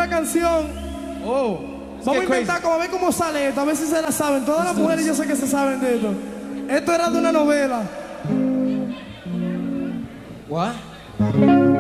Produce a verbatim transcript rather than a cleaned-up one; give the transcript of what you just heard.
una canción. Oh, Vamos a inventar, como a ver cómo sale esto, a ver si se la saben. Todas las mujeres yo sé que se saben de esto. Esto era de una novela. What?